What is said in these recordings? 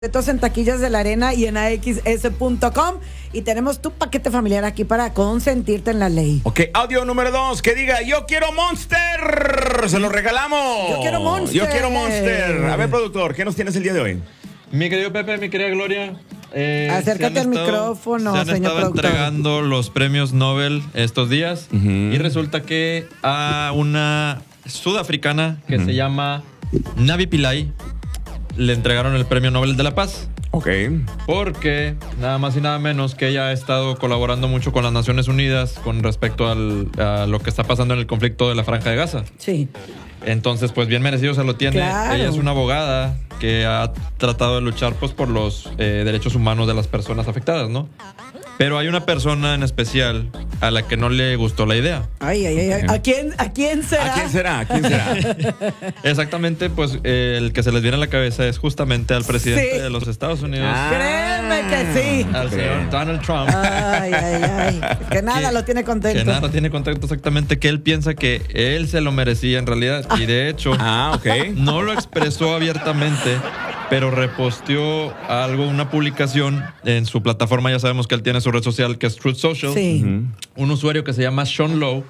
Boletos en taquillas de la arena y en axs.com. Y tenemos tu paquete familiar aquí para consentirte en la ley. Ok, audio número 2, que diga, yo quiero Monster. Se lo regalamos. Yo quiero Monster. Yo quiero Monster. A ver, productor, ¿qué nos tienes el día de hoy? Mi querido Pepe, mi querida Gloria. Acércate al micrófono, se han señor estado productor. entregando los premios Nobel estos días. Y resulta que a una sudafricana que se llama Navi Pillay le entregaron el premio Nobel de la Paz. Ok. Porque nada más y nada menos que ella ha estado colaborando mucho con las Naciones Unidas con respecto a lo que está pasando en el conflicto de la Franja de Gaza. Sí. Entonces, pues bien merecido se lo tiene. Claro. Ella es una abogada que ha tratado de luchar pues por los derechos humanos de las personas afectadas, ¿no? Pero hay una persona en especial a la que no le gustó la idea. Ay. ¿A quién será? ¿A quién será? ¿A quién será? Exactamente, pues el que se les viene a la cabeza es justamente al presidente Sí. de los Estados Unidos. Créeme que sí. Al señor Donald Trump. Ay. Que nada lo tiene contento. Que nada tiene contacto, exactamente, que él piensa que él se lo merecía en realidad. Y de hecho, Ok. no lo expresó abiertamente, pero reposteó algo, una publicación en su plataforma. Ya sabemos que él tiene su red social, que es Truth Social. Sí. Un usuario que se llama Sean Lowe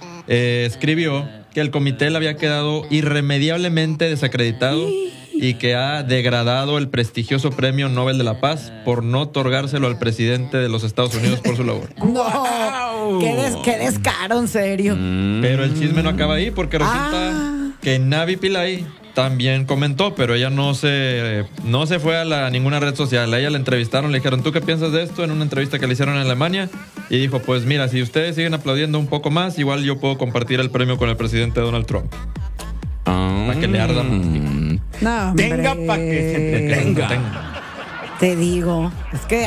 escribió que el comité le había quedado irremediablemente desacreditado y que ha degradado el prestigioso premio Nobel de la Paz por no otorgárselo al presidente de los Estados Unidos por su labor. No. Qué descaro, en serio. Pero el chisme no acaba ahí, porque resulta que Navi Pillay también comentó, pero ella no se fue a ninguna red social. A ella la entrevistaron, le dijeron, ¿tú qué piensas de esto? En una entrevista que le hicieron en Alemania. Y dijo, pues mira, si ustedes siguen aplaudiendo un poco más, igual yo puedo compartir el premio con el presidente Donald Trump. Para que le arda más. No, hombre. Tenga pa' que se tenga. Te digo, es que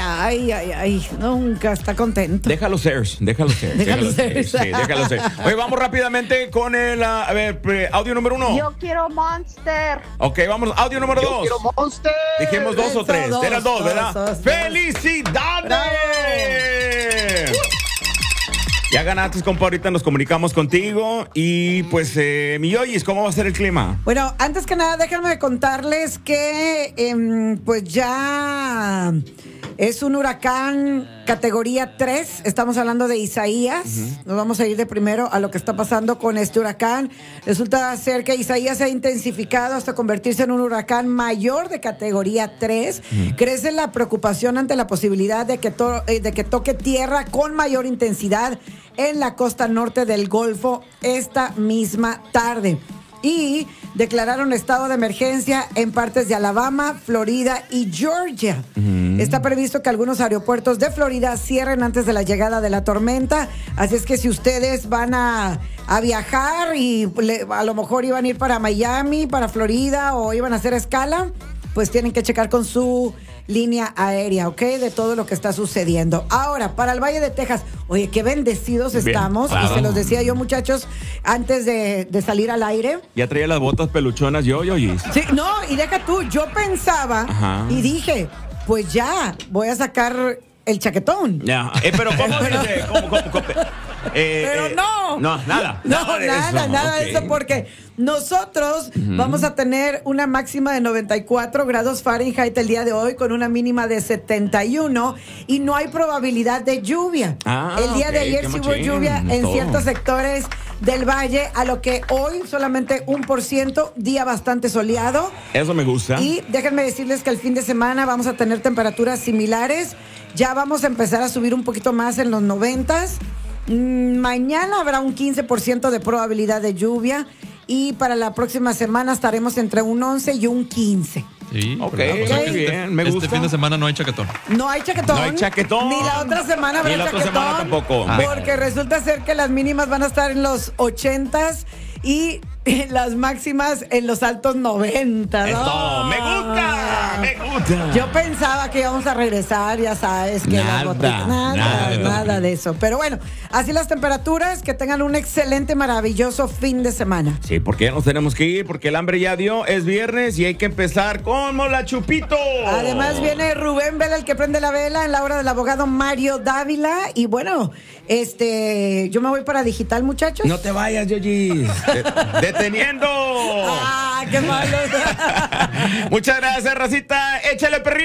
nunca está contento. Déjalo ser. Déjalo ser. Sí, déjalo ser. Oye, vamos rápidamente con el, audio número 1. Yo quiero Monster. Ok, vamos, audio número 2. Yo quiero Monster. Dijimos 2 o 3. Dos, Eran 2, ¿verdad? dos. ¡Felicidades! Ya ganaste, compa. Ahorita nos comunicamos contigo. Y pues, mi Yoyis, ¿cómo va a ser el clima? Bueno, antes que nada, déjenme contarles que pues ya es un huracán categoría 3. Estamos hablando de Isaías. Nos vamos a ir de primero a lo que está pasando con este huracán. Resulta ser que Isaías se ha intensificado hasta convertirse en un huracán mayor de categoría 3. Crece la preocupación ante la posibilidad de que toque tierra con mayor intensidad en la costa norte del Golfo esta misma tarde. Y declararon estado de emergencia en partes de Alabama, Florida y Georgia. Está previsto que algunos aeropuertos de Florida cierren antes de la llegada de la tormenta. Así es que si ustedes van a viajar y a lo mejor iban a ir para Miami, para Florida o iban a hacer escala, pues tienen que checar con su línea aérea, ¿ok? De todo lo que está sucediendo. Ahora, para el Valle de Texas, oye, qué bendecidos estamos. Claro. Y se los decía yo, muchachos, antes de salir al aire. Ya traía las botas peluchonas Yoyis. Sí, no, y deja tú, yo pensaba y dije, pues ya, voy a sacar el chaquetón. Ya, pero ¿cómo dice? ¿Cómo? Pero no. No, nada. No, nada de eso, porque nosotros vamos a tener una máxima de 94 grados Fahrenheit el día de hoy con una mínima de 71 y no hay probabilidad de lluvia. El día de ayer sí hubo lluvia en ciertos sectores del valle, a lo que hoy solamente 1%, día bastante soleado. Eso me gusta. Y déjenme decirles que el fin de semana vamos a tener temperaturas similares. Ya vamos a empezar a subir un poquito más en los 90s. Mañana habrá un 15% de probabilidad de lluvia y para la próxima semana estaremos entre un 11 y un 15. Sí, Ok, bien, me gusta. Este fin de semana no hay chaquetón. No hay chaquetón. No hay chaquetón. Ni la otra semana habrá Ni la otra chaquetón. semana tampoco. Porque resulta ser que las mínimas van a estar en los 80s y las máximas en los altos 90. Esto, me gusta. Yo pensaba que íbamos a regresar, ya sabes, que Nada, las botitas, nada de eso. Pero bueno, así las temperaturas, que tengan un excelente, maravilloso fin de semana. Sí, porque ya nos tenemos que ir, porque el hambre ya dio, es viernes y hay que empezar con Mola Chupito. Además viene Rubén Vela, el que prende la vela, en la hora del abogado Mario Dávila. Y bueno, yo me voy para digital, muchachos. No te vayas, Yoyis. Deteniendo. qué malo. Muchas gracias, racita. Échale, perrito.